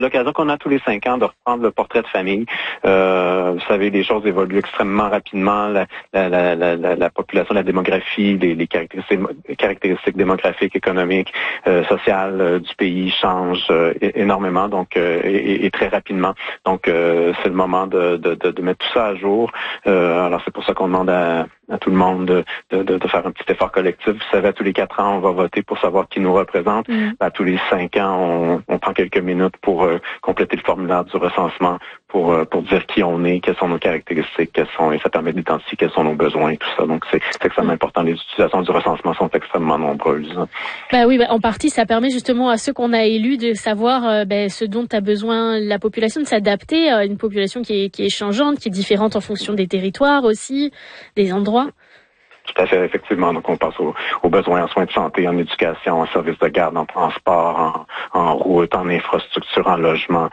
l'occasion qu'on a tous les 5 ans de reprendre le portrait de famille. Vous savez, les choses évoluent extrêmément rapidement. La population, la démographie, les caractéristiques démographiques, économiques, sociales du pays changent énormément, donc et très rapidement. Donc, c'est le moment de mettre tout ça à jour. Alors, c'est pour ça qu'on demande à tout le monde de faire un petit effort collectif. Vous savez, à tous les 4 ans, on va voter pour savoir qui nous représente. À tous les 5 ans, on prend quelques minutes pour compléter le formulaire du recensement, pour dire qui on est, quelles sont nos caractéristiques, et ça permet d'identifier quels sont nos besoins et tout ça. Donc, c'est extrêmement important. Les utilisations du recensement sont extrêmement nombreuses. Oui, en partie, ça permet justement à ceux qu'on a élus de savoir ce dont a besoin la population, de s'adapter à une population qui est changeante, qui est différente en fonction des territoires aussi, des endroits. Tout à fait, effectivement. Donc, on pense aux besoins en soins de santé, en éducation, en services de garde, en transport, en route, en infrastructure, en logement.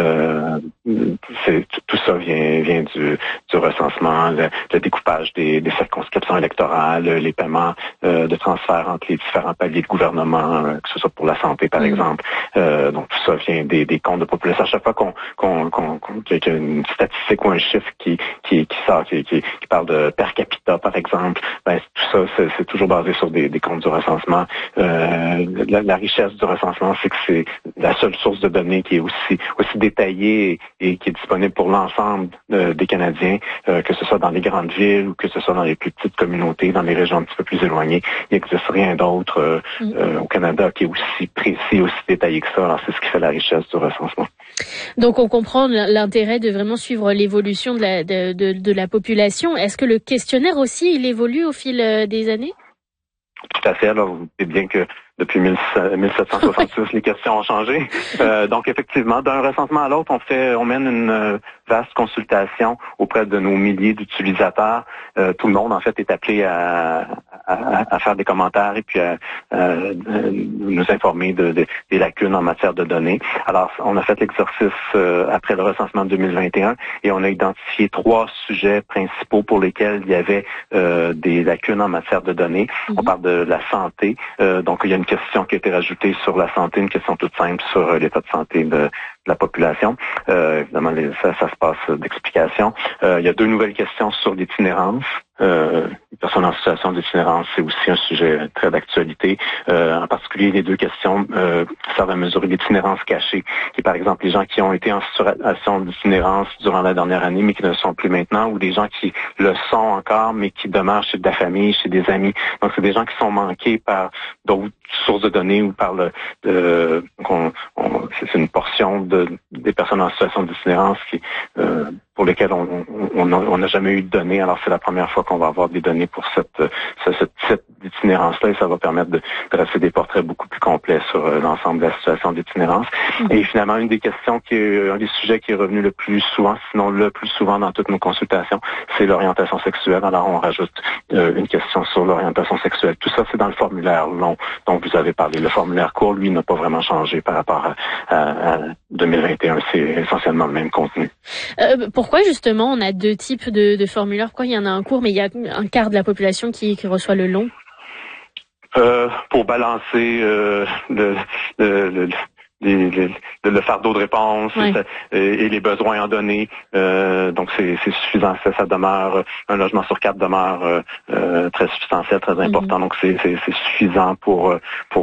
Tout ça vient du recensement, le découpage des circonscriptions électorales, les paiements de transfert entre les différents paliers de gouvernement, que ce soit pour la santé, par exemple. Donc, tout ça vient des comptes de population. À chaque fois qu'il y a une statistique ou un chiffre qui sort, qui parle de per capita, par exemple, tout ça, c'est toujours basé sur des comptes du recensement. La richesse du recensement, c'est que c'est la seule source de données qui est aussi détaillée et qui est disponible pour l'ensemble des Canadiens, que ce soit dans les grandes villes ou que ce soit dans les plus petites communautés, dans les régions un petit peu plus éloignées. Il n'existe rien d'autre au Canada qui est aussi précis, aussi détaillé que ça. Alors, c'est ce qui fait la richesse du recensement. Donc, on comprend l'intérêt de vraiment suivre l'évolution de la population. Est-ce que le questionnaire aussi, il évolue au fil des années? Tout à fait. Alors, vous savez bien que depuis 1766, les questions ont changé. Donc, effectivement, d'un recensement à l'autre, on mène une vaste consultation auprès de nos milliers d'utilisateurs. Tout le monde, en fait, est appelé à faire des commentaires et puis à nous informer des lacunes en matière de données. Alors, on a fait l'exercice après le recensement de 2021 et on a identifié 3 sujets principaux pour lesquels il y avait des lacunes en matière de données. On parle de la santé. Donc, il y a une question qui a été rajoutée sur la santé, une question toute simple sur l'état de santé de la population. Évidemment, ça se passe d'explication. Il y a 2 nouvelles questions sur l'itinérance. Les personnes en situation d'itinérance, c'est aussi un sujet très d'actualité. En particulier, les 2 questions servent à mesurer l'itinérance cachée, qui est par exemple les gens qui ont été en situation d'itinérance durant la dernière année, mais qui ne le sont plus maintenant, ou des gens qui le sont encore, mais qui demeurent chez de la famille, chez des amis. Donc, c'est des gens qui sont manqués par d'autres sources de données ou par c'est une portion des personnes en situation d'itinérance pour lesquelles on n'a jamais eu de données. Alors, c'est la première fois qu'on va avoir des données pour cette itinérance-là et ça va permettre de dresser des portraits beaucoup plus complets sur l'ensemble de la situation d'itinérance. Et finalement, un des sujets qui est revenu le plus souvent, sinon le plus souvent dans toutes nos consultations, c'est l'orientation sexuelle. Alors, on rajoute une question sur l'orientation sexuelle. Tout ça, c'est dans le formulaire long dont vous avez parlé. Le formulaire court, lui, n'a pas vraiment changé par rapport à 2021. C'est essentiellement le même contenu. Pourquoi justement on a 2 types de formulaires? Pourquoi il y en a un court mais il y a un quart de la population qui reçoit le long? Pour balancer le fardeau de réponse et les besoins en données. Donc, c'est suffisant. Ça demeure, un logement sur 4 demeure très substantiel, très important. Donc, c'est suffisant pour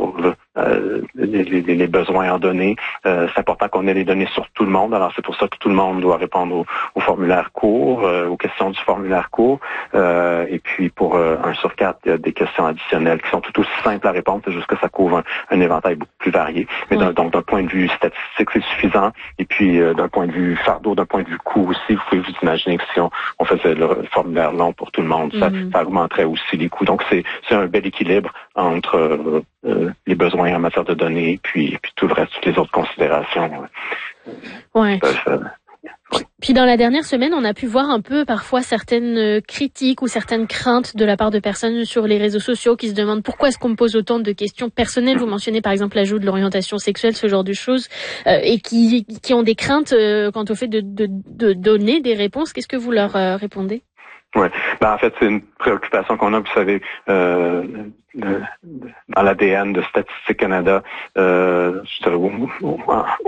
les besoins en données. C'est important qu'on ait les données sur tout le monde. Alors, c'est pour ça que tout le monde doit répondre au formulaire court, aux questions du formulaire court. Et puis, pour 1 sur 4, il y a des questions additionnelles qui sont tout aussi simples à répondre. C'est juste que ça couvre un éventail beaucoup plus varié. Mais donc, d'un point de vue statistique, c'est suffisant. Et puis, d'un point de vue fardeau, d'un point de vue coût aussi, vous pouvez vous imaginer que si on faisait le formulaire long pour tout le monde, ça augmenterait aussi les coûts. Donc, c'est un bel équilibre entre les besoins en matière de données et puis tout le reste, toutes les autres considérations. Puis dans la dernière semaine, on a pu voir un peu parfois certaines critiques ou certaines craintes de la part de personnes sur les réseaux sociaux qui se demandent pourquoi est-ce qu'on me pose autant de questions personnelles. Vous mentionnez par exemple l'ajout de l'orientation sexuelle, ce genre de choses, et qui ont des craintes quant au fait de donner des réponses. Qu'est-ce que vous leur répondez? Oui, en fait, c'est une préoccupation qu'on a, vous savez, dans l'ADN de Statistique Canada, au